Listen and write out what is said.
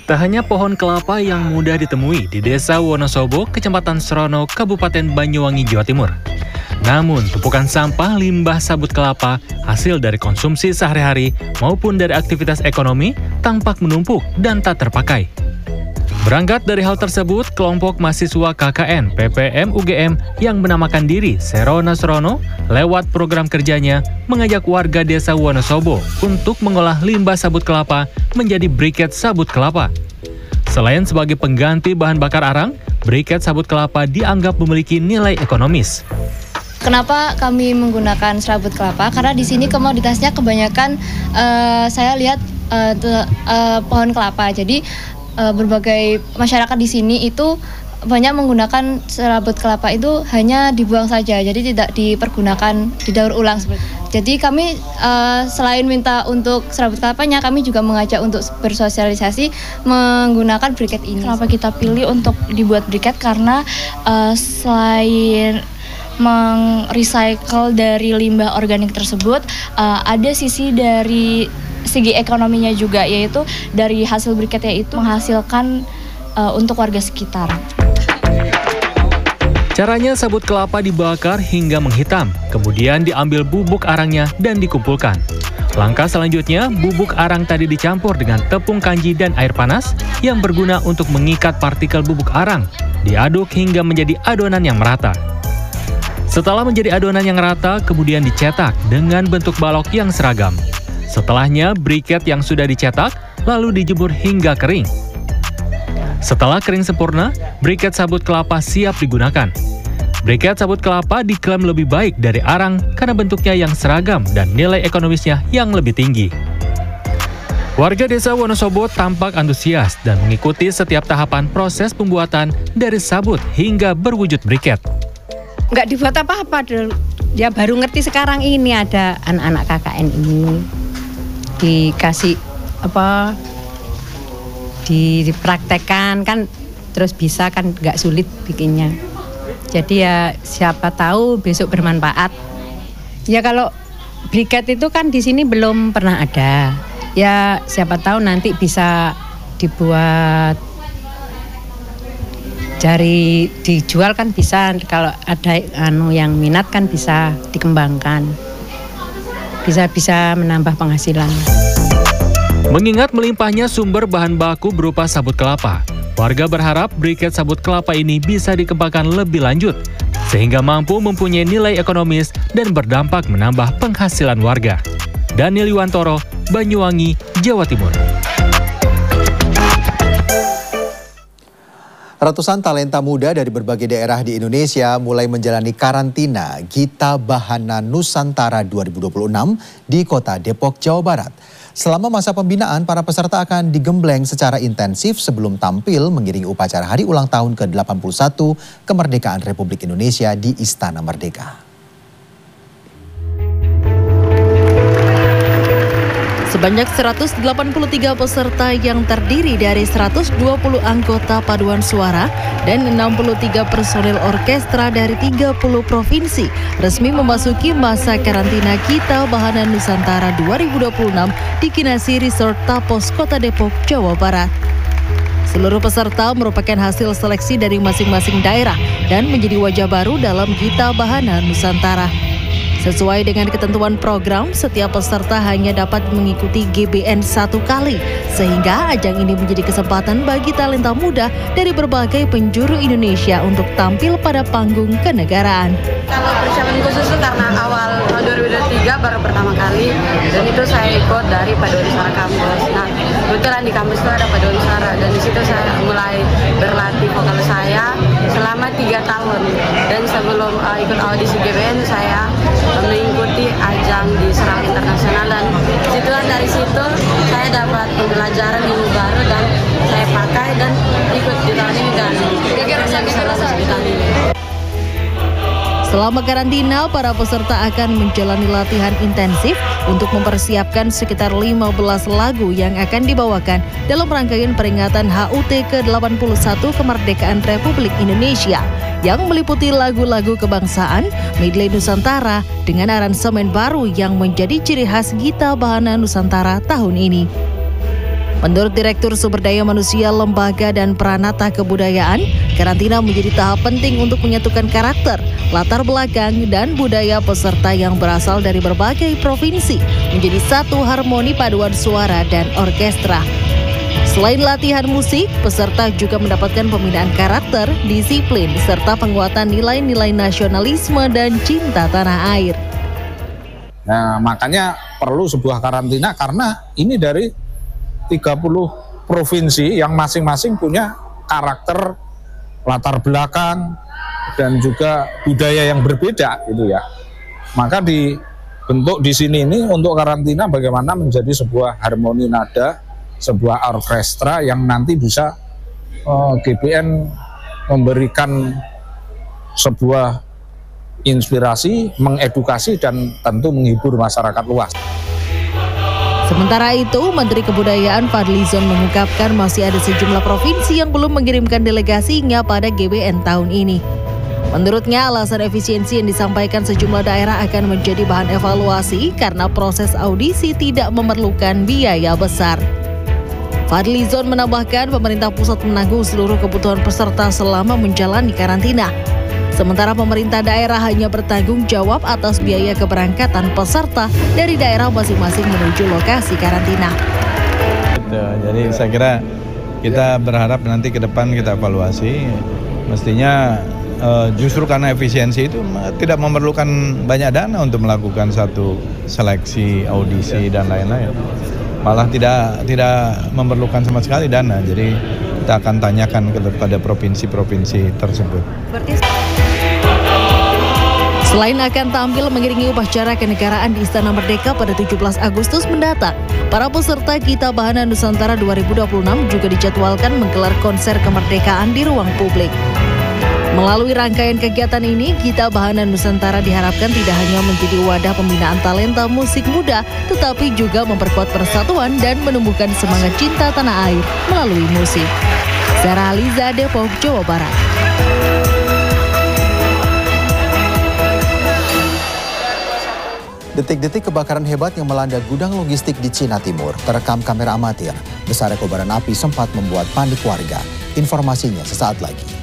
Tak hanya pohon kelapa yang mudah ditemui di Desa Wonosobo, Kecamatan Srono, Kabupaten Banyuwangi, Jawa Timur. Namun, tumpukan sampah limbah sabut kelapa hasil dari konsumsi sehari-hari maupun dari aktivitas ekonomi tampak menumpuk dan tak terpakai. Berangkat dari hal tersebut, kelompok mahasiswa KKN PPM UGM yang menamakan diri Serona Srono lewat program kerjanya mengajak warga Desa Wonosobo untuk mengolah limbah sabut kelapa menjadi briket sabut kelapa. Selain sebagai pengganti bahan bakar arang, briket sabut kelapa dianggap memiliki nilai ekonomis. Kenapa kami menggunakan serabut kelapa? Karena di sini komoditasnya kebanyakan saya lihat pohon kelapa. Jadi berbagai masyarakat di sini itu banyak menggunakan serabut kelapa itu hanya dibuang saja, jadi tidak dipergunakan, didaur ulang. Jadi kami selain minta untuk serabut kelapanya, kami juga mengajak untuk bersosialisasi menggunakan briket ini. Kenapa kita pilih untuk dibuat briket? Karena selain merecycle dari limbah organik tersebut, ada segi ekonominya juga, yaitu dari hasil briketnya itu menghasilkan untuk warga sekitar. Caranya, sabut kelapa dibakar hingga menghitam, kemudian diambil bubuk arangnya dan dikumpulkan. Langkah selanjutnya, bubuk arang tadi dicampur dengan tepung kanji dan air panas yang berguna untuk mengikat partikel bubuk arang, diaduk hingga menjadi adonan yang merata. Setelah menjadi adonan yang rata, kemudian dicetak dengan bentuk balok yang seragam. Setelahnya, briket yang sudah dicetak lalu dijemur hingga kering. Setelah kering sempurna, briket sabut kelapa siap digunakan. Briket sabut kelapa diklaim lebih baik dari arang karena bentuknya yang seragam dan nilai ekonomisnya yang lebih tinggi. Warga Desa Wonosobo tampak antusias dan mengikuti setiap tahapan proses pembuatan dari sabut hingga berwujud briket. Nggak dibuat apa-apa, dia baru ngerti sekarang ini ada anak-anak KKN ini. Dikasih dipraktekkan kan, terus bisa kan, nggak sulit bikinnya. Jadi ya siapa tahu besok bermanfaat. Ya kalau briket itu kan di sini belum pernah ada. Ya siapa tahu nanti bisa dibuat dijual kan bisa, kalau ada yang minat kan bisa dikembangkan. Bisa menambah penghasilan. Mengingat melimpahnya sumber bahan baku berupa sabut kelapa, warga berharap briket sabut kelapa ini bisa dikembangkan lebih lanjut, sehingga mampu mempunyai nilai ekonomis dan berdampak menambah penghasilan warga. Daniel Iwantoro, Banyuwangi, Jawa Timur. Ratusan talenta muda dari berbagai daerah di Indonesia mulai menjalani karantina Gita Bahana Nusantara 2026 di kota Depok, Jawa Barat. Selama masa pembinaan, para peserta akan digembleng secara intensif sebelum tampil mengiringi upacara hari ulang tahun ke-81 kemerdekaan Republik Indonesia di Istana Merdeka. Sebanyak 183 peserta yang terdiri dari 120 anggota paduan suara dan 63 personil orkestra dari 30 provinsi resmi memasuki masa karantina Gita Bahana Nusantara 2026 di Kinasi Resort Tapos, Kota Depok, Jawa Barat. Seluruh peserta merupakan hasil seleksi dari masing-masing daerah dan menjadi wajah baru dalam Gita Bahana Nusantara. Sesuai dengan ketentuan program, setiap peserta hanya dapat mengikuti GBN 1 kali, sehingga ajang ini menjadi kesempatan bagi talenta muda dari berbagai penjuru Indonesia untuk tampil pada panggung kenegaraan. Kalau persiapan khusus itu karena awal 2023 baru pertama kali, dan itu saya ikut dari Paduan Suara Kampus. Nah, kebetulan di kampus itu ada Paduan Suara, dan di situ saya mulai berlatih vokal saya selama 3 tahun. Dan sebelum ikut audisi GBN, saya mengikuti ajang di Serang Internasional, dan situlah dari situ saya dapat pembelajaran ilmu baru dan saya pakai dan ikut di tahun ini dan bisa lolos di tahun ini. Selama karantina, para peserta akan menjalani latihan intensif untuk mempersiapkan sekitar 15 lagu yang akan dibawakan dalam rangkaian peringatan HUT ke-81 kemerdekaan Republik Indonesia, yang meliputi lagu-lagu kebangsaan, medley Nusantara dengan aransemen baru yang menjadi ciri khas Gita Bahana Nusantara tahun ini. Menurut Direktur Sumber Daya Manusia Lembaga dan Pranata Kebudayaan, karantina menjadi tahap penting untuk menyatukan karakter, latar belakang, dan budaya peserta yang berasal dari berbagai provinsi menjadi satu harmoni paduan suara dan orkestra. Selain latihan musik, peserta juga mendapatkan pembinaan karakter, disiplin, serta penguatan nilai-nilai nasionalisme dan cinta tanah air. Nah, makanya perlu sebuah karantina karena ini dari 30 provinsi yang masing-masing punya karakter, latar belakang, dan juga budaya yang berbeda gitu ya. Maka dibentuk di sini ini untuk karantina bagaimana menjadi sebuah harmoni nada, sebuah orkestra yang nanti bisa GBN memberikan sebuah inspirasi, mengedukasi, dan tentu menghibur masyarakat luas. Sementara itu, Menteri Kebudayaan Fadlizon mengungkapkan masih ada sejumlah provinsi yang belum mengirimkan delegasinya pada GBN tahun ini. Menurutnya, alasan efisiensi yang disampaikan sejumlah daerah akan menjadi bahan evaluasi karena proses audisi tidak memerlukan biaya besar. Fadlizon menambahkan pemerintah pusat menanggung seluruh kebutuhan peserta selama menjalani karantina. Sementara pemerintah daerah hanya bertanggung jawab atas biaya keberangkatan peserta dari daerah masing-masing menuju lokasi karantina. Jadi saya kira kita berharap nanti ke depan kita evaluasi. Mestinya justru karena efisiensi itu tidak memerlukan banyak dana untuk melakukan satu seleksi, audisi, dan lain-lain. Malah tidak memerlukan sama sekali dana. Jadi kita akan tanyakan kepada provinsi-provinsi tersebut. Selain akan tampil mengiringi upacara kenegaraan di Istana Merdeka pada 17 Agustus mendatang, para peserta Gita Bahana Nusantara 2026 juga dijadwalkan menggelar konser kemerdekaan di ruang publik. Melalui rangkaian kegiatan ini, Gita Bahana Nusantara diharapkan tidak hanya menjadi wadah pembinaan talenta musik muda, tetapi juga memperkuat persatuan dan menumbuhkan semangat cinta tanah air melalui musik. Sarah Aliza, Depok, Jawa Barat. Detik-detik kebakaran hebat yang melanda gudang logistik di Cina Timur terekam kamera amatir. Besarnya kobaran api sempat membuat panik warga. Informasinya sesaat lagi.